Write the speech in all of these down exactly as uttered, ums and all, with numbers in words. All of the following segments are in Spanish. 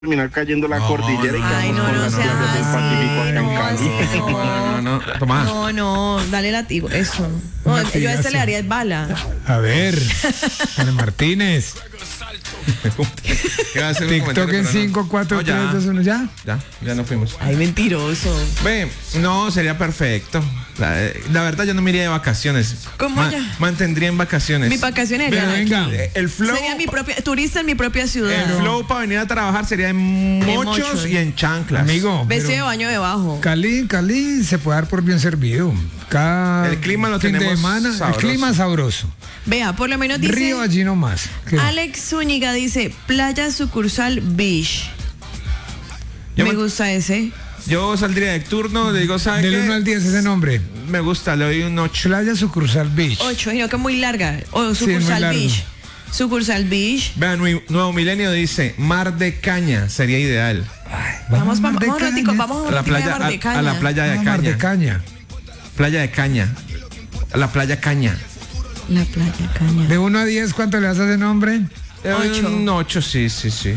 terminar cayendo la No, cordillera no, y no, quedamos Ay, no, con no las sea playas del Pacífico acá así, en no, Cali. así no. No, no, no, Tomás. No, no, dale latigo, eso. No, Un yo a este latigazo. le haría el bala. A ver, Ana Martínez, ¿Qué va a hacer un TikTok comentario, en pero no? cinco, cuatro, No, ya, tres, dos, uno, ¿ya? Ya, ya nos fuimos. Ay, mentiroso. Ve, no, sería perfecto. La, la verdad, yo no me iría de vacaciones. ¿Cómo ya? Mantendría en vacaciones. Mis vacaciones Pero serían venga, aquí. Eh, El flow, Sería mi propia, turista en mi propia ciudad. el flow para venir a trabajar sería en mochos mochos. y en chanclas. amigo, Vestido de pero baño debajo. Cali, Cali se puede dar por bien servido. Cada El clima lo fin de tenemos semana, sabroso. el clima sabroso. Vea, por lo menos dice. Río allí nomás. ¿Qué? Alex Zúñiga dice Playa Sucursal Beach. Yo Me me- gusta ese. Yo saldría de turno, le digo, ¿sabes Del qué? uno al diez ese nombre. Me gusta, le doy un ocho. Playa Sucursal Beach. Ocho, sino que es muy larga. O Sí, es muy Sucursal largo. Beach. Sucursal Beach. Vean, Nue- Nuevo Milenio dice, Mar de Caña sería ideal. Vamos, a Mar vamos, de vamos un ratico, Caña. vamos A un la ratico de playa, Mar de a, Caña. a la playa de Ah, Mar de Caña. Caña. Playa de Caña. A la playa Caña. La playa Caña. De uno a diez, ¿cuánto le das a ese nombre? Le doy Ocho. Un ocho, sí, sí, sí.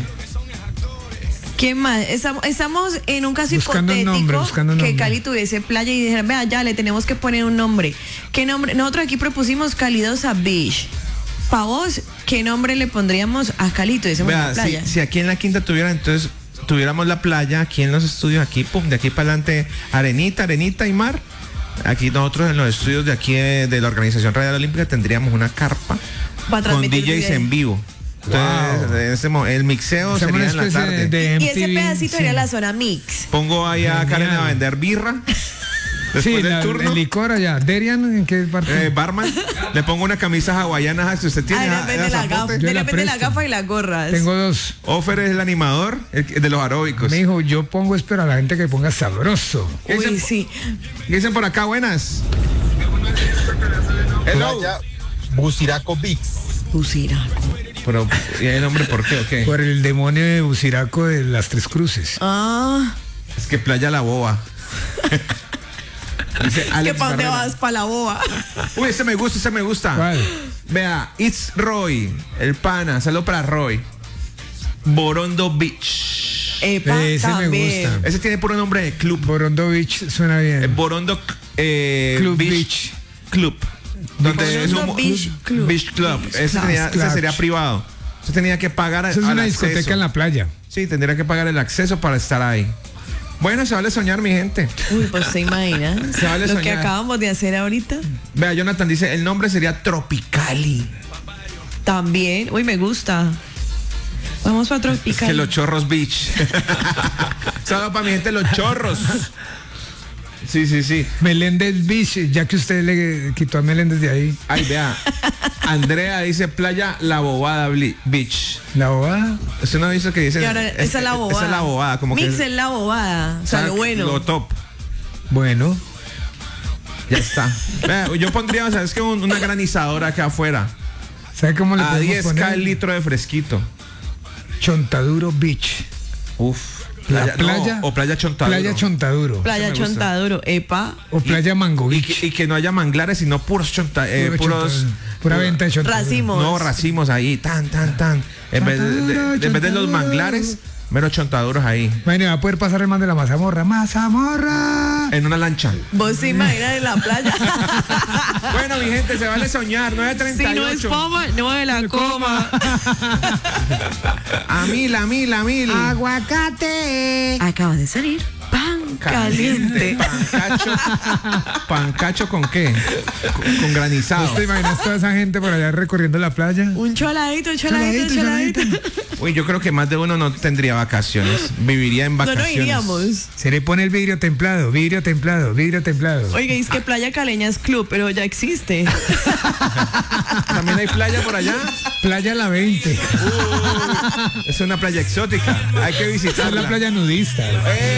¿Quién más? Estamos, estamos en un caso Buscando un hipotético nombre, buscando un que nombre. Cali tuviese playa y dijeran, vea, ya le tenemos que poner un nombre. ¿Qué nombre? Nosotros aquí propusimos Calidosa Beach. Para vos, ¿qué nombre le pondríamos a Cali? Tuviésemos Vea, una si, playa. si aquí en la quinta tuviera, entonces tuviéramos la playa, aquí en los estudios, aquí, pum, de aquí para adelante, arenita, arenita y mar. Aquí nosotros en los estudios de aquí de, de la Organización Radial Olímpica tendríamos una carpa Para con transmitir D Js video. en vivo. Entonces, Wow. en ese mo- el mixeo O sea, sería una en la especie tarde. de Y ese M T V, pedacito sí. sería la zona mix. Pongo ahí a Genial. Karen a vender birra. Después Sí, del la- turno. el licor allá. Derian, ¿en qué parte? Eh, barman, le pongo una camisa hawaiana si usted tiene. Ay, ah, vende esa la gafa, zapote. Yo la vende la presto. gafa y las gorras. Tengo dos. Offer es el animador el que- de los aeróbicos. Me dijo, yo pongo, espero a la gente que ponga sabroso. ¿Qué Uy, dicen, sí. ¿Qué dicen por acá? Buenas. Hello. Playa Buciraco Vix. Pusira. Pero, ¿y el nombre por qué o qué? Por el demonio de Buciraco de las Tres Cruces. Ah, Es que Playa La Boba. Dice ¿qué Alex para dónde Barrera. vas? Para la boba. Uy, ese me gusta, ese me gusta. ¿Cuál? Vea, It's Roy, el pana, saludo para Roy. Borondo Beach. Epa, Ese me también. gusta. Ese tiene puro nombre de club. Borondo Beach suena Eh, bien. Borondo eh, Club Beach, Beach. Club. Donde es Borondo un Beach Club. Beach Club. Ese, Club. tenía- ese Club. sería privado. Ese tenía que pagar Eso es al una acceso. discoteca en la playa. Sí, tendría que pagar el acceso para estar ahí. Bueno, se vale soñar, mi gente. Uy, pues se imagina Se vale lo que soñar. acabamos de hacer ahorita. Vea, Jonathan dice, el nombre sería Tropicali. También. Uy, me gusta. Vamos para Es Tropical. que los Chorros Beach. Saludos para mi gente, los Chorros. Sí, sí, sí. Meléndez Beach, ya que usted le quitó a Meléndez de ahí. Ay, vea. Andrea dice Playa La Bobada Bli- Beach. La bobada. Usted no ha visto que dice. Y ahora, esa es la bobada. Esa es la bobada, como Mix que. es la bobada. O sea, lo bueno. Lo top. Bueno, Ya está. Vea, yo pondría, ¿sabes qué? Un- una granizadora acá afuera. ¿sabe cómo le A podemos diez K poner? el litro de fresquito. Chontaduro Beach. Uf. La no, playa. o Playa Chontaduro. Playa Chontaduro. Playa me gusta. Chontaduro. Epa. O Playa Mango Y Beach. que, y que no haya manglares, sino puros chonta, eh, Puro puros. chontaduro. Pura venta de chontaduro. Racimos. No, racimos ahí, tan, tan, tan. En vez de, de- de- en vez de los Chontaduro. manglares, menos chontaduros ahí. Bueno, va a poder pasar el man de la mazamorra. ¡Mazamorra! En una lancha. Vos se imaginas en la playa. Bueno, mi gente, se vale soñar. nueve treinta Si y no es ocho. foma, no me la coma. A mil, a mil, a mil. ¡Aguacate! Acaba de salir pan caliente. Pancacho. ¿Pancacho con qué? Con, con granizado. ¿Te imaginas toda esa gente por allá recorriendo la playa? Un choladito, un choladito, un Choladito, choladito. Uy, yo creo que más de uno no tendría vacaciones. Viviría en No vacaciones. nos iríamos. Se le pone el vidrio templado, vidrio templado, vidrio templado. Oiga, es que Playa Caleña es club, pero ya existe. También hay playa por allá. Playa La veinte. Es una playa exótica. Hay que Esa es visitarla. la playa nudista. Eh,